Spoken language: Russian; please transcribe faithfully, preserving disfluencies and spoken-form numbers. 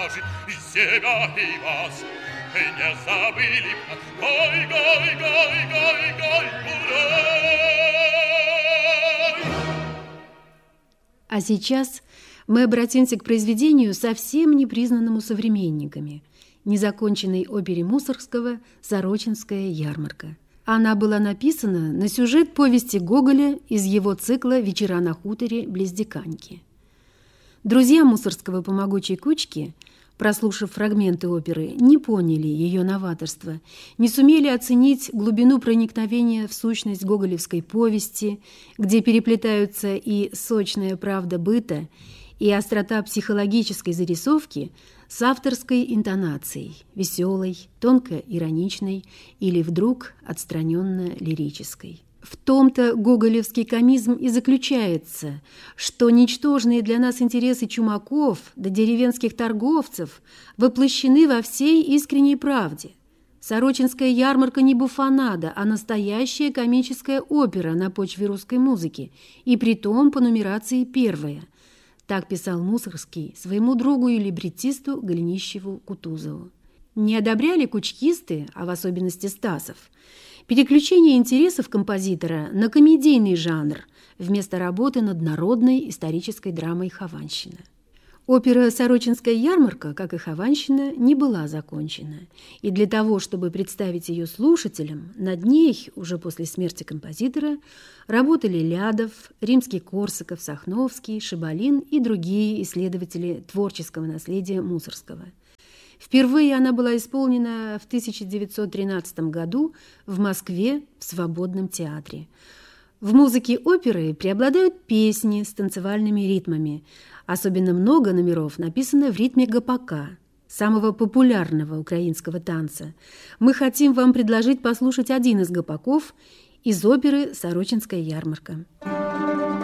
скажет из себя и вас. И не забыли нас. Гой, гой, гой, гой, гой, гуляй. А сейчас мы обратимся к произведению, совсем непризнанному современниками, незаконченной опере Мусоргского «Сорочинская ярмарка». Она была написана на сюжет повести Гоголя из его цикла «Вечера на хуторе близ Диканьки». Друзья Мусоргского по могучей кучке, прослушав фрагменты оперы, не поняли ее новаторства, не сумели оценить глубину проникновения в сущность гоголевской повести, где переплетаются и сочная правда быта, и острота психологической зарисовки с авторской интонацией, веселой, тонко-ироничной или вдруг отстраненно-лирической. В том-то гоголевский комизм и заключается, что ничтожные для нас интересы чумаков да деревенских торговцев воплощены во всей искренней правде. Сорочинская ярмарка не буфонада, а настоящая комическая опера на почве русской музыки, и притом по нумерации первая. Так писал Мусоргский своему другу и либреттисту Голенищеву-Кутузову. Не одобряли кучкисты, а в особенности Стасов, переключение интересов композитора на комедийный жанр вместо работы над народной исторической драмой «Хованщина». Опера «Сорочинская ярмарка», как и «Хованщина», не была закончена, и для того, чтобы представить ее слушателям, над ней, уже после смерти композитора, работали Лядов, Римский-Корсаков, Сахновский, Шибалин и другие исследователи творческого наследия Мусоргского. Впервые она была исполнена в тысяча девятьсот тринадцатом году в Москве в Свободном театре. В музыке оперы преобладают песни с танцевальными ритмами. Особенно много номеров написано в ритме гопака, самого популярного украинского танца. Мы хотим вам предложить послушать один из гопаков из оперы «Сорочинская ярмарка».